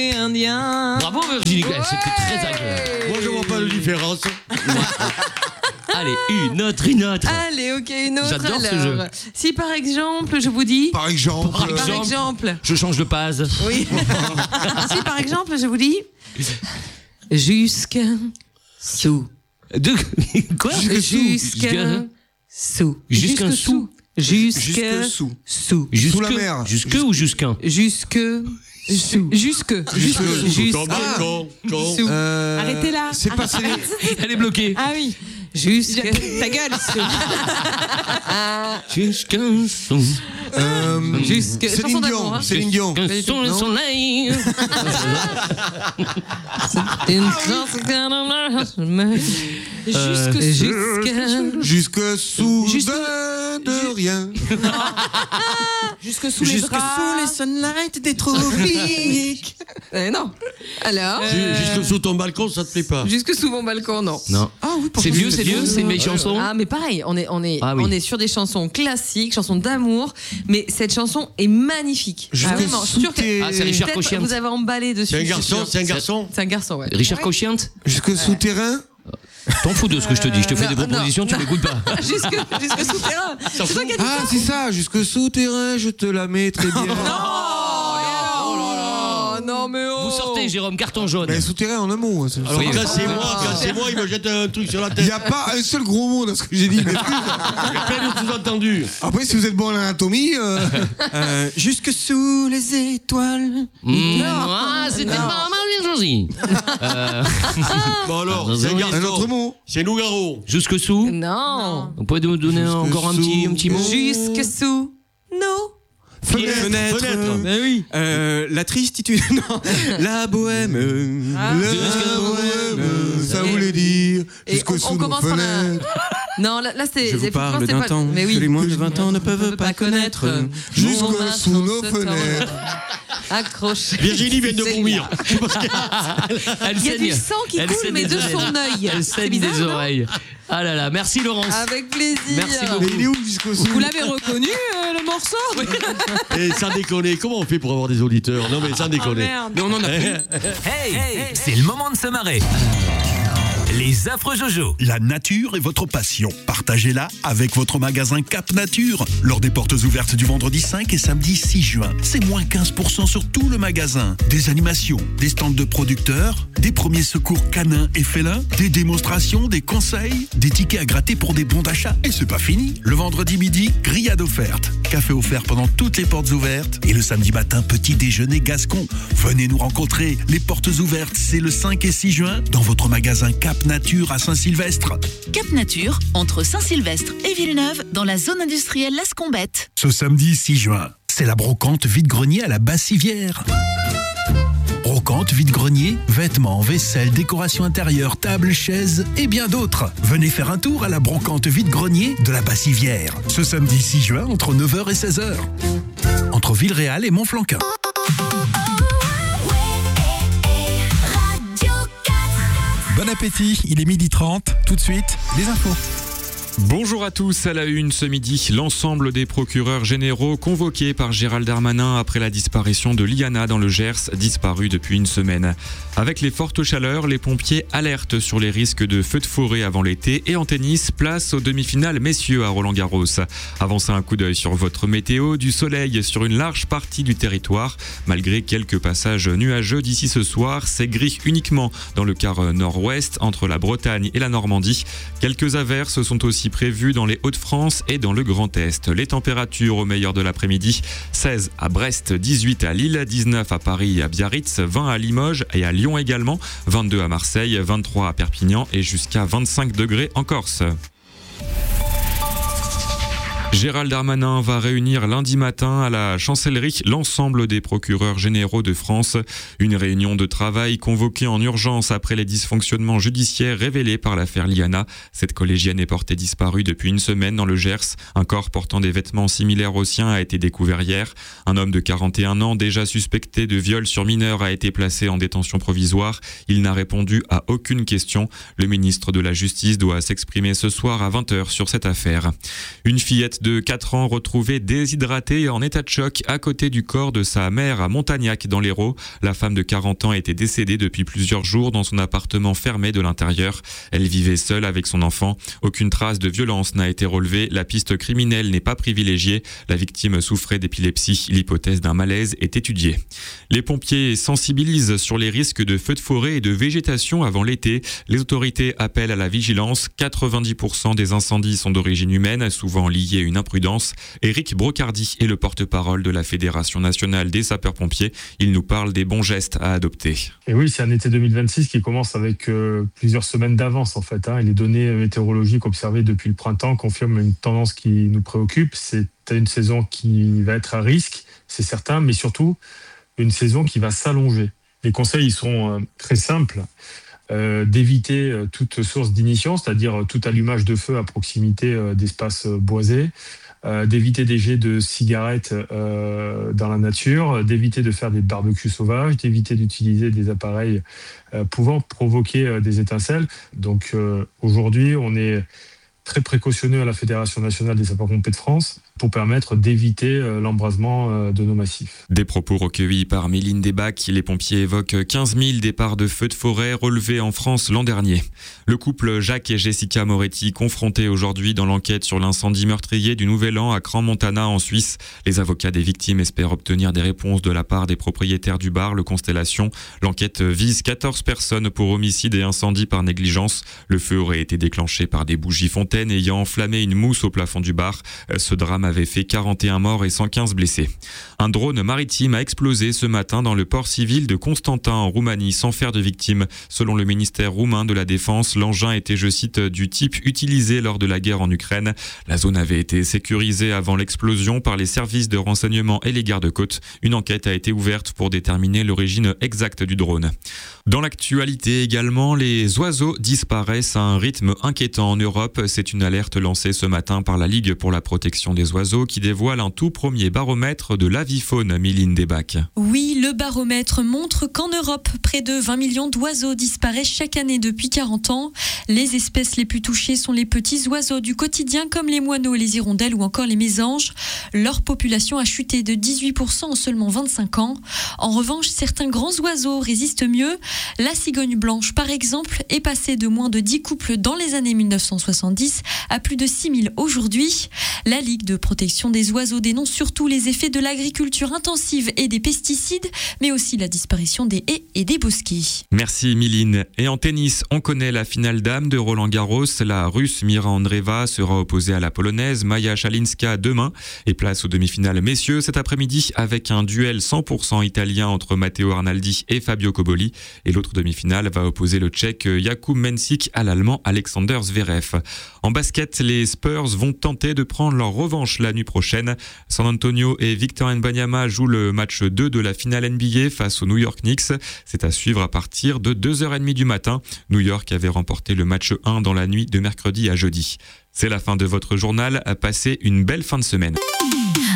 Indien. Bravo Virginie, c'était très agréable. Moi, je vois pas de différence. Allez, une autre. Allez, ok, une autre. J'adore ce alors. jeu. Si par exemple, je vous dis. Par exemple. Par exemple. Je change de pase. Oui. Si par exemple, je vous dis. Jusqu'à sous. De quoi? Jusqu'à sous. Jusqu'un sou. Jusqu'à sous. sous. Sous la mer. Jusque ou jusqu'un? Jusque. Jusque. Arrêtez là. C'est passé. Elle est bloquée. Ah oui. Jusque. Ta gueule. Jusqu'un son. Jusque. Chanson Céline d'amour, Dion. hein. Céline Dion. Jusqu'un son le soleil. Jusque sous Juste- de rien. Jusque sous les draps. sunlight des tropiques. Non. Alors. Jusque sous ton balcon, ça te plaît pas? Jusque sous mon balcon, non. Non. Ah oui, C'est vieux, c'est une vieille chanson. Ah mais pareil, on est Ah oui. on est sur des chansons classiques, chansons d'amour, mais cette chanson est magnifique. Jusque Vraiment, je suis sûre que sous tes- Ah, c'est Richard peut-être Cochiant. vous avez emballé dessus. C'est un je suis garçon, sûre. c'est un garçon. C'est un garçon, ouais. Richard Cochiante. Jusque souterrain. T'en fous de ce que je te dis. Je te fais Non, des propositions, tu non. m'écoutes pas. Jusque souterrain. C'est toi qui as dit Ah, c'est ça. Jusque souterrain, je te la mets très bien. non mais oh. Vous sortez, Jérôme, carton jaune. Mais souterrain en un mot. Alors, Oui, quand oui. c'est moi, il me jette un truc sur la Il tête. n'y a pas un seul gros mot dans ce que j'ai dit. Mais Il y a plein de sous-entendus. après, si vous êtes bon en anatomie. Jusque sous les étoiles. Ah, c'était pas mal, bien choisi. Bon alors, c'est un Un garçon. autre mot. C'est Nougaro. Jusque sous. Non. Vous pouvez nous donner Jusque encore un petit mot. Jusque sous. Non. Fenêtre. Mais oui. La tristitude. Non. La bohème. Le bohème, ça voulait dire. Et Jusque on sous nos commence par la- fenêtres. Non, là c'est. Je vous effectivement, parle c'est d'un pas- temps Mais oui. que les moins de 20 ans ne peuvent pas connaître. Jusque Mon sous nos matin se fenêtres. tord. Accroché. Virginie vient de C'est vomir. Elle Il y a du saigne. sang qui Elle coule, saigne mais des de son oreilles. œil. Elle C'est saigne bizarre, des non oreilles. Ah là là, merci Laurence. Avec plaisir. Merci beaucoup. Mais il est où jusqu'au sous? Vous l'avez reconnu, le morceau? Et sans déconner, comment on fait pour avoir des auditeurs? Non mais sans déconner. Merde. Mais on en a pris. Hey, c'est le moment de se marrer. Les affreux Jojo. La nature est votre passion. Partagez-la avec votre magasin Cap Nature. Lors des portes ouvertes du vendredi 5 et samedi 6 juin. C'est moins 15% sur tout le magasin. Des animations, des stands de producteurs, des premiers secours canins et félins, des démonstrations, des conseils, des tickets à gratter pour des bons d'achat. Et c'est pas fini. Le vendredi midi, grillade offerte. Café offert pendant toutes les portes ouvertes. Et le samedi matin, petit déjeuner gascon. Venez nous rencontrer. Les portes ouvertes, c'est le 5 et 6 juin dans votre magasin Cap Nature à Saint-Sylvestre. Cap Nature, entre Saint-Sylvestre et Villeneuve, dans la zone industrielle Las Combettes. Ce samedi 6 juin, c'est la brocante vide-grenier à la Bassivière. Brocante, vide-grenier, vêtements, vaisselle, décoration intérieure, tables, chaises et bien d'autres. Venez faire un tour à la brocante vide-grenier de la Bassivière. Ce samedi 6 juin, entre 9h et 16h. Entre Villeréal et Montflanquin. Bon appétit, il est 12h30. Tout de suite, les infos. Bonjour à tous, à la une ce midi, l'ensemble des procureurs généraux convoqués par Gérald Darmanin après la disparition de Liana dans le Gers, disparue depuis une semaine. Avec les fortes chaleurs, les pompiers alertent sur les risques de feux de forêt avant l'été et en tennis, place aux demi-finales messieurs à Roland-Garros. Avancez un coup d'œil sur votre météo, du soleil sur une large partie du territoire. Malgré quelques passages nuageux d'ici ce soir, c'est gris uniquement dans le quart nord-ouest entre la Bretagne et la Normandie. Quelques averses sont aussi prévues dans les Hauts-de-France et dans le Grand Est. Les températures au meilleur de l'après-midi, 16 à Brest, 18 à Lille, 19 à Paris et à Biarritz, 20 à Limoges et à Lyon également, 22 à Marseille, 23 à Perpignan et jusqu'à 25 degrés en Corse. Gérald Darmanin va réunir lundi matin à la Chancellerie l'ensemble des procureurs généraux de France. Une réunion de travail convoquée en urgence après les dysfonctionnements judiciaires révélés par l'affaire Liana. Cette collégienne est portée disparue depuis une semaine dans le Gers. Un corps portant des vêtements similaires aux siens a été découvert hier. Un homme de 41 ans, déjà suspecté de viol sur mineur, a été placé en détention provisoire. Il n'a répondu à aucune question. Le ministre de la Justice doit s'exprimer ce soir à 20h sur cette affaire. Une fillette de de 4 ans retrouvé déshydraté et en état de choc à côté du corps de sa mère à Montagnac dans l'Hérault. La femme de 40 ans était décédée depuis plusieurs jours dans son appartement fermé de l'intérieur. Elle vivait seule avec son enfant. Aucune trace de violence n'a été relevée. La piste criminelle n'est pas privilégiée. La victime souffrait d'épilepsie. L'hypothèse d'un malaise est étudiée. Les pompiers sensibilisent sur les risques de feux de forêt et de végétation avant l'été. Les autorités appellent à la vigilance. 90% des incendies sont d'origine humaine, souvent liés à une imprudence. Éric Brocardi est le porte-parole de la Fédération nationale des sapeurs-pompiers. Il nous parle des bons gestes à adopter. Et oui, c'est un été 2026 qui commence avec plusieurs semaines d'avance en fait. Et les données météorologiques observées depuis le printemps confirment une tendance qui nous préoccupe. C'est une saison qui va être à risque, c'est certain, mais surtout une saison qui va s'allonger. Les conseils ils sont très simples. D'éviter toute source d'ignition, c'est-à-dire tout allumage de feu à proximité d'espaces boisés, d'éviter des jets de cigarettes dans la nature, d'éviter de faire des barbecues sauvages, d'éviter d'utiliser des appareils pouvant provoquer des étincelles. Donc aujourd'hui, on est très précautionneux à la Fédération nationale des sapeurs-pompiers de France pour permettre d'éviter l'embrasement de nos massifs. Des propos recueillis par Méline Desbacs, les pompiers évoquent 15 000 départs de feux de forêt relevés en France l'an dernier. Le couple Jacques et Jessica Moretti, confrontés aujourd'hui dans l'enquête sur l'incendie meurtrier du Nouvel An à Crans-Montana en Suisse. Les avocats des victimes espèrent obtenir des réponses de la part des propriétaires du bar Le Constellation. L'enquête vise 14 personnes pour homicide et incendie par négligence. Le feu aurait été déclenché par des bougies fontaines ayant enflammé une mousse au plafond du bar. Ce drame avait fait 41 morts et 115 blessés. Un drone maritime a explosé ce matin dans le port civil de Constantin en Roumanie sans faire de victimes. Selon le ministère roumain de la Défense, l'engin était, je cite, du type utilisé lors de la guerre en Ukraine. La zone avait été sécurisée avant l'explosion par les services de renseignement et les gardes-côtes. Une enquête a été ouverte pour déterminer l'origine exacte du drone. Dans l'actualité également, les oiseaux disparaissent à un rythme inquiétant en Europe. C'est une alerte lancée ce matin par la Ligue pour la protection des oiseaux qui dévoile un tout premier baromètre de l'avifaune, Méline Desbacs. Oui, le baromètre montre qu'en Europe, près de 20 millions d'oiseaux disparaissent chaque année depuis 40 ans. Les espèces les plus touchées sont les petits oiseaux du quotidien comme les moineaux, les hirondelles ou encore les mésanges. Leur population a chuté de 18% en seulement 25 ans. En revanche, certains grands oiseaux résistent mieux. La cigogne blanche, par exemple, est passée de moins de 10 couples dans les années 1970 à plus de 6000 aujourd'hui. La Ligue de protection des oiseaux dénonce surtout les effets de l'agriculture intensive et des pesticides, mais aussi la disparition des haies et des bosquets. Merci Méline. Et en tennis, on connaît la finale dame de Roland-Garros. La Russe Mira Andreeva sera opposée à la Polonaise Maja Szalinska demain. Et place aux demi-finales messieurs cet après-midi avec un duel 100% italien entre Matteo Arnaldi et Fabio Cobolli. Et l'autre demi-finale va opposer le Tchèque Jakub Mensik à l'Allemand Alexander Zverev. En basket, les Spurs vont tenter de prendre leur revanche la nuit prochaine. San Antonio et Victor Wembanyama jouent le match 2 de la finale NBA face aux New York Knicks. C'est à suivre à partir de 2h30 du matin. New York avait remporté le match 1 dans la nuit de mercredi à jeudi. C'est la fin de votre journal. Passez une belle fin de semaine.